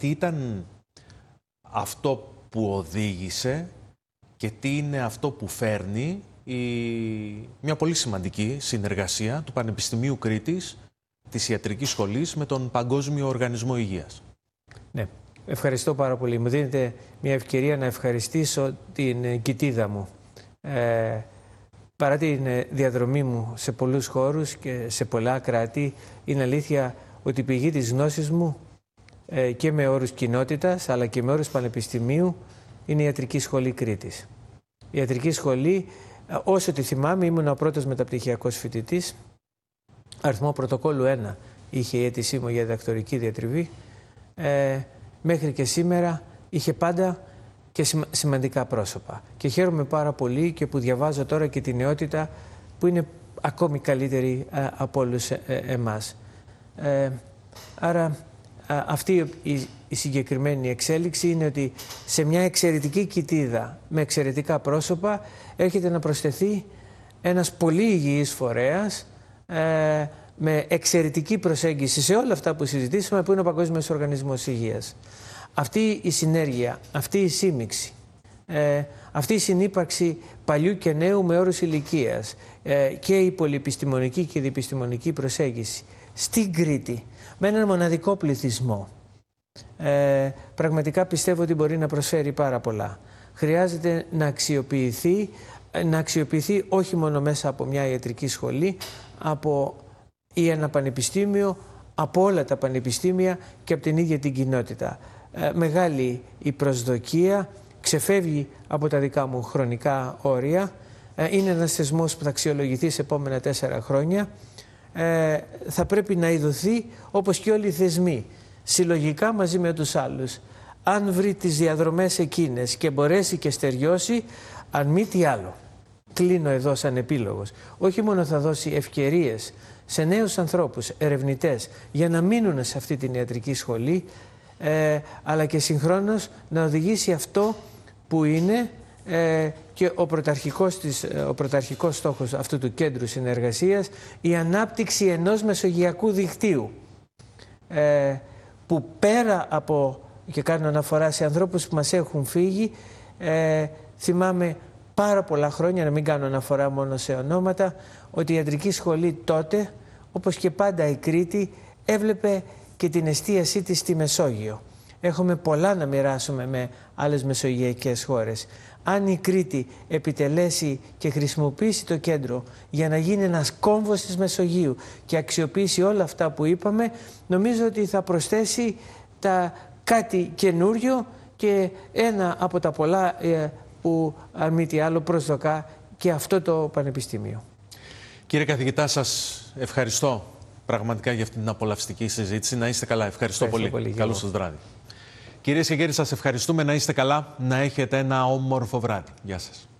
τι ήταν αυτό που οδήγησε και τι είναι αυτό που φέρνει μια πολύ σημαντική συνεργασία του Πανεπιστημίου Κρήτης, της Ιατρικής Σχολής, με τον Παγκόσμιο Οργανισμό Υγείας. Ναι, ευχαριστώ πάρα πολύ. Μου δίνετε μια ευκαιρία να ευχαριστήσω την κοιτίδα μου. Παρά την διαδρομή μου σε πολλούς χώρους και σε πολλά κράτη, είναι αλήθεια ότι η πηγή της γνώσης μου και με όρους κοινότητας αλλά και με όρους πανεπιστημίου είναι η Ιατρική Σχολή Κρήτης. Η Ιατρική Σχολή, όσο τη θυμάμαι, ήμουν ο πρώτος μεταπτυχιακός φοιτητής. Αριθμό πρωτοκόλλου 1 είχε η αίτησή μου για διδακτορική διατριβή. Μέχρι και σήμερα είχε πάντα και σημαντικά πρόσωπα. Και χαίρομαι πάρα πολύ και που διαβάζω τώρα και τη νεότητα που είναι ακόμη καλύτερη από όλους εμάς. Άρα αυτή η συγκεκριμένη εξέλιξη είναι ότι σε μια εξαιρετική κοιτίδα με εξαιρετικά πρόσωπα έρχεται να προσθεθεί ένας πολύ υγιής φορέας με εξαιρετική προσέγγιση σε όλα αυτά που συζητήσαμε, που είναι ο Παγκόσμιος Οργανισμός Υγείας. Αυτή η συνέργεια, αυτή η σύμμιξη, αυτή η συνύπαρξη παλιού και νέου με όρους ηλικίας και η πολυεπιστημονική και η διεπιστημονική προσέγγιση στην Κρήτη με έναν μοναδικό πληθυσμό, πραγματικά πιστεύω ότι μπορεί να προσφέρει πάρα πολλά. Χρειάζεται να αξιοποιηθεί όχι μόνο μέσα από μια ιατρική σχολή, ή ένα πανεπιστήμιο, από όλα τα πανεπιστήμια και από την ίδια την κοινότητα. Μεγάλη η προσδοκία, ξεφεύγει από τα δικά μου χρονικά όρια, είναι ένας θεσμός που θα αξιολογηθεί σε επόμενα 4 χρόνια. Θα πρέπει να ειδωθεί όπως και όλοι οι θεσμοί, συλλογικά μαζί με τους άλλους. Αν βρει τις διαδρομές εκείνες και μπορέσει και στεριώσει, αν μη τι άλλο, κλείνω εδώ σαν επίλογος, όχι μόνο θα δώσει ευκαιρίες σε νέους ανθρώπους, ερευνητές, για να μείνουν σε αυτή την ιατρική σχολή, αλλά και συγχρόνως να οδηγήσει αυτό που είναι και ο πρωταρχικός στόχος αυτού του κέντρου συνεργασίας, η ανάπτυξη ενός μεσογειακού δικτύου, που πέρα από, και κάνω αναφορά σε ανθρώπους που μας έχουν φύγει, θυμάμαι πάρα πολλά χρόνια, να μην κάνω αναφορά μόνο σε ονόματα, ότι η ιατρική σχολή τότε, όπως και πάντα η Κρήτη, έβλεπε και την εστίασή της στη Μεσόγειο. Έχουμε πολλά να μοιράσουμε με άλλες μεσογειακές χώρες. Αν η Κρήτη επιτελέσει και χρησιμοποιήσει το κέντρο για να γίνει ένας κόμβος της Μεσογείου και αξιοποιήσει όλα αυτά που είπαμε, νομίζω ότι θα προσθέσει κάτι καινούριο και ένα από τα πολλά που αν μη τι άλλο προσδοκά και αυτό το πανεπιστήμιο. Κύριε καθηγητά, σας ευχαριστώ πραγματικά για αυτή την απολαυστική συζήτηση. Να είστε καλά. Ευχαριστώ πολύ. Καλό σας βράδυ. Κυρίες και κύριοι, σας ευχαριστούμε. Να είστε καλά. Να έχετε ένα όμορφο βράδυ. Γεια σας.